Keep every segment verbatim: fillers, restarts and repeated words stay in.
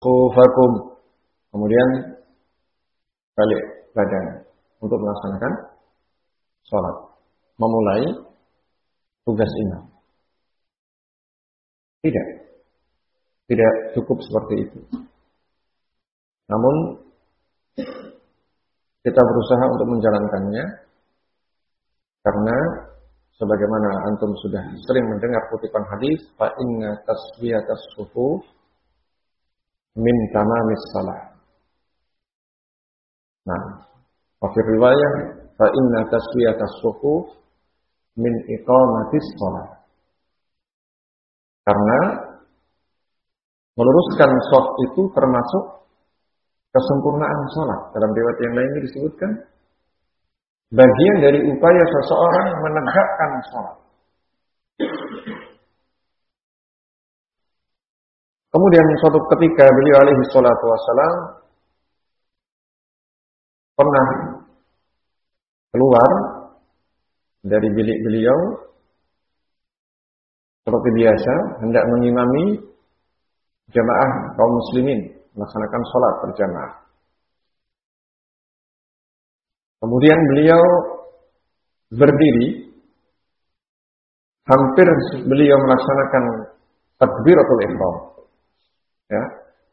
Khufakum. Kemudian balik badan untuk melaksanakan sholat. Memulai tugas imam. Tidak. Tidak cukup seperti itu. Namun kita berusaha untuk menjalankannya karena sebagaimana antum sudah sering mendengar kutipan hadis, fa inna taswiyatas sufuf min tamamis shalah. Nah, wa fi riwayah fa inna taswiyatas sufuf min iqamatis shalah. Karena meluruskan shaf itu termasuk kesempurnaan sholat. Dalam riwayat yang lain disebutkan bagian dari upaya seseorang menegakkan sholat. Kemudian suatu ketika beliau alaihi salatu wassalam pernah keluar dari bilik beliau seperti biasa hendak mengimami jamaah kaum muslimin melaksanakan sholat berjamaah. Kemudian beliau berdiri, hampir beliau melaksanakan takbiratul ihram. Ya.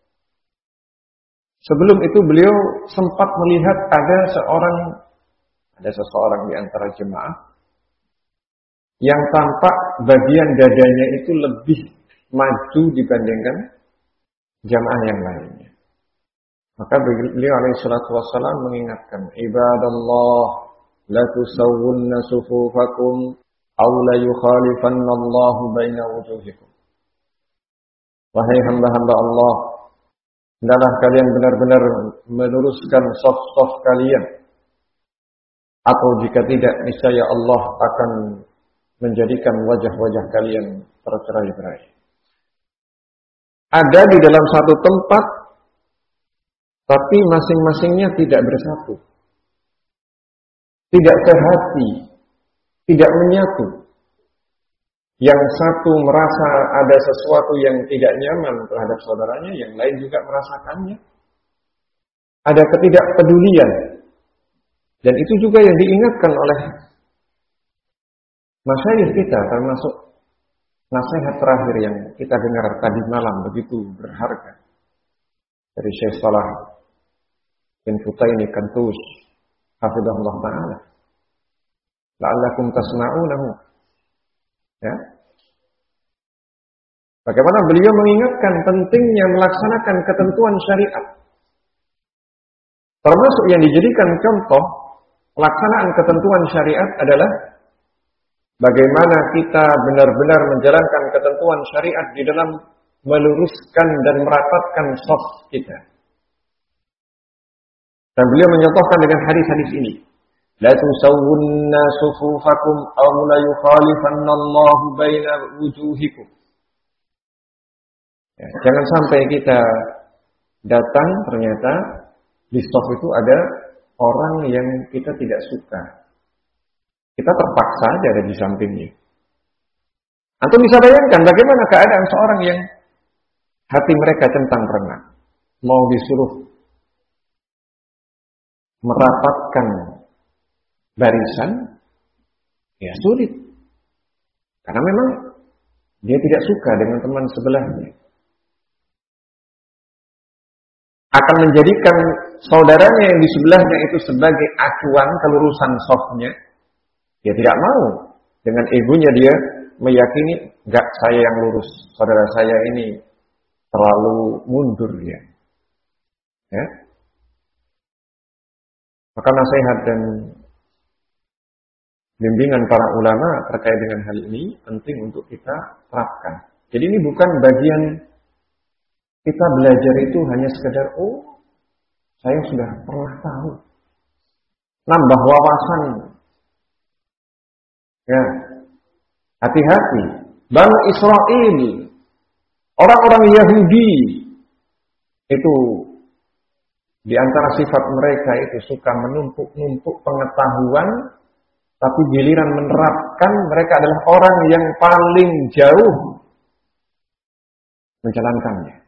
Sebelum itu beliau sempat melihat ada seorang, ada seseorang di antara jemaah yang tampak bagian dadanya itu lebih maju dibandingkan jamaah yang lainnya. Maka beliau alaihi salatu wassalam mengingatkan, ibadallah la tusawwunna sufufakum aw la yukhalifanna Allahu baina wujuhikum. Wahai hamba-hamba Allah, hendaklah kalian benar-benar meluruskan shaf-shaf kalian, atau jika tidak niscaya Allah akan menjadikan wajah-wajah kalian tercerai-berai. Ada di dalam satu tempat, tapi masing-masingnya tidak bersatu. Tidak sehati, tidak menyatu. Yang satu merasa ada sesuatu yang tidak nyaman terhadap saudaranya, yang lain juga merasakannya. Ada ketidakpedulian. Dan itu juga yang diingatkan oleh masyayikh kita, termasuk nasihat terakhir yang kita dengar tadi malam begitu berharga dari Syekh Salah bin Futaini Kantus hafizahullah ta'ala. La'allakum tasma'unahu. Ya. Bagaimana beliau mengingatkan pentingnya melaksanakan ketentuan syariat. Termasuk yang dijadikan contoh pelaksanaan ketentuan syariat adalah bagaimana kita benar-benar menjalankan ketentuan syariat di dalam meluruskan dan merapatkan shaf kita. Dan beliau menyontohkan dengan hadis-hadis ini. La tusawwunna sufufakum aw la yukhalifanna Allahu baina wujuhikum. Ya, jangan sampai kita datang ternyata di shaf itu ada orang yang kita tidak suka. Kita terpaksa aja ada di sampingnya. Antum bisa bayangkan bagaimana keadaan seorang yang hati mereka centang perenang, mau disuruh merapatkan barisan, ya sulit. Karena memang dia tidak suka dengan teman sebelahnya. Akan menjadikan saudaranya yang di sebelahnya itu sebagai acuan kelurusan shafnya. Dia tidak mau. Dengan egonya dia meyakini, enggak, saya yang lurus. Saudara saya ini terlalu mundur dia. Ya. Maka nasihat dan bimbingan para ulama terkait dengan hal ini penting untuk kita terapkan. Jadi ini bukan bagian kita belajar itu hanya sekedar, oh, saya sudah pernah tahu. Nambah wawasan. Ya, hati-hati. Bani Israel, orang-orang Yahudi, itu di antara sifat mereka itu suka menumpuk-numpuk pengetahuan, tapi giliran menerapkan mereka adalah orang yang paling jauh menjalankannya.